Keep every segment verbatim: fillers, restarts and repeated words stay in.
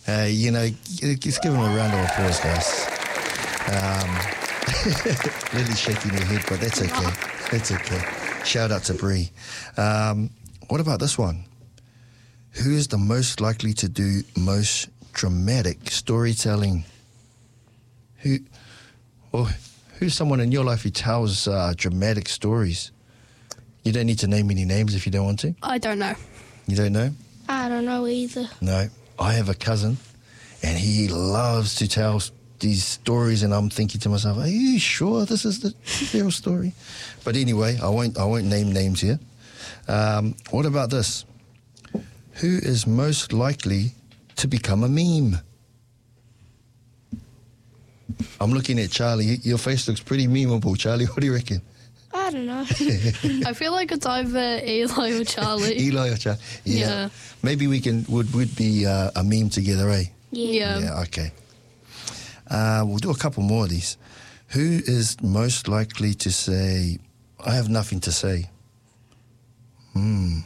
Uh, you know, let's give him a round of applause, guys. Um, Lily's shaking her head, but that's okay. That's okay. Shout out to Bree. Um, what about this one? Who is the most likely to do most dramatic storytelling? Who, or who's someone in your life who tells uh, dramatic stories? You don't need to name any names if you don't want to. I don't know. You don't know? I don't know either. No. I have a cousin, and he loves to tell these stories, and I'm thinking to myself, are you sure this is the real story? But anyway, I won't, I won't name names here. Um, what about this? Who is most likely to become a meme? I'm looking at Charlie. Your face looks pretty memeable, Charlie. What do you reckon? I don't know. I feel like it's either Eli or Charlie. Eli or Charlie? Yeah. Yeah. Maybe we can would would be uh, a meme together, eh? Yeah. Yeah. Okay. Uh, we'll do a couple more of these. Who is most likely to say, "I have nothing to say"? Hmm.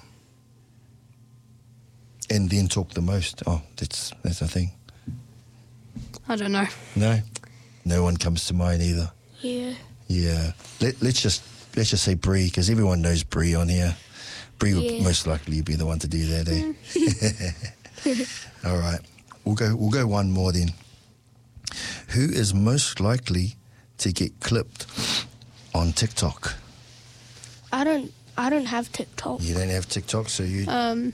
And then talk the most. Oh, that's that's a thing. I don't know. No, no one comes to mind either. Yeah. Yeah. Let, let's just let's just say Bree, because everyone knows Bree on here. Bree would Yeah. most likely be the one to do that, eh? All right. We'll go we'll go one more then. Who is most likely to get clipped on TikTok? I don't. I don't have TikTok. You don't have TikTok, so you Um,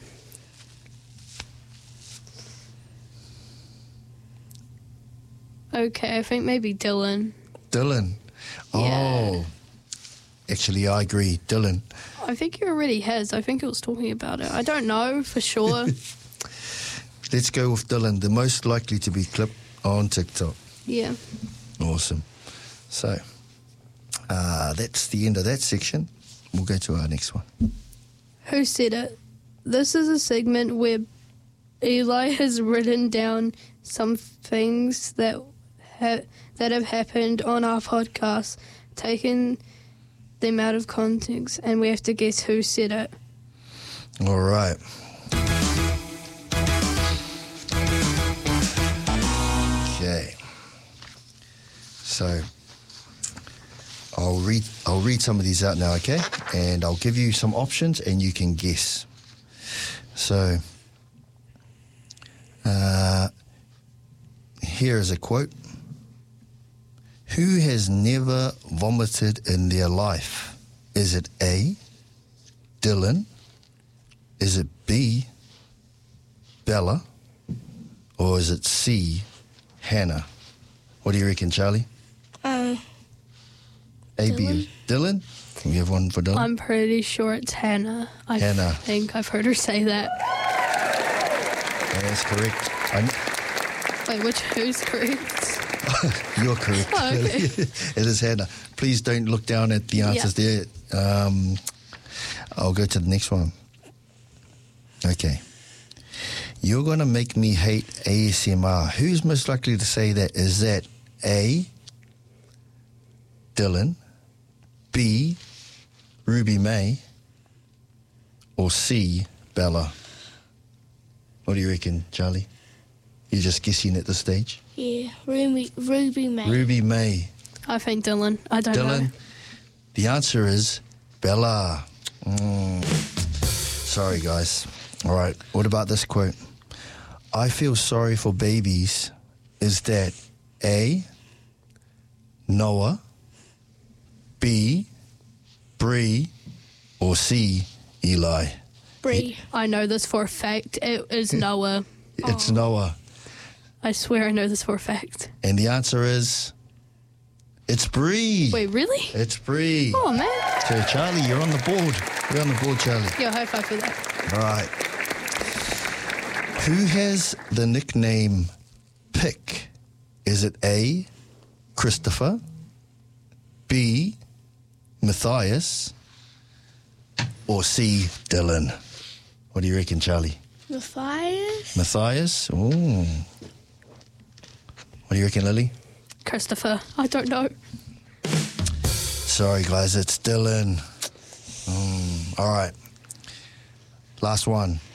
okay, I think maybe Dylan. Dylan. Yeah. Oh. Actually, I agree. Dylan. I think he already has. I think he was talking about it. I don't know for sure. Let's go with Dylan, the most likely to be clipped on TikTok. Yeah. Awesome. So, uh, that's the end of that section. We'll go to our next one. Who said it? This is a segment where Eli has written down some things that ha- that have happened on our podcast, taken them out of context, and we have to guess who said it. All right. Okay. So, I'll read I'll read some of these out now, okay? And I'll give you some options and you can guess. So, uh, here is a quote. Who has never vomited in their life? Is it A, Dylan? Is it B, Bella? Or is it C, Hannah? What do you reckon, Charlie? Um. A, B, Dylan. is Dylan? Can we have one for Dylan? I'm pretty sure it's Hannah. I Hannah. think I've heard her say that. Yeah, that's correct. I, Wait, which who's correct? you're correct. Oh, okay. It is Hannah. Please don't look down at the answers there. Um, I'll go to the next one. Okay. You're going to make me hate A S M R. Who's most likely to say that? Is that A, Dylan, B, Ruby May, or C, Bella? What do you reckon, Charlie? You're just guessing at this stage? Yeah. Ruby. Ruby May. Ruby May. I think Dylan. I don't Dylan, know. the answer is Bella. Mm. Sorry, guys. All right, what about this quote? I feel sorry for babies. Is that A, Noah, B, Bree, or C, Eli? Bree. I know this for a fact. It is Noah. It's Noah. I swear I know this for a fact. And the answer is, it's Bree. Wait, really? It's Bree. Oh, man. So, Charlie, you're on the board. You're on the board, Charlie. Yo, high five for that. All right. Who has the nickname Pick? Is it A, Christopher, B, Matthias, or C, Dylan? What do you reckon, Charlie? Matthias. Matthias? Ooh. What do you reckon, Lily? Christopher. I don't know. Sorry, guys, it's Dylan. Mm, all right. Last one.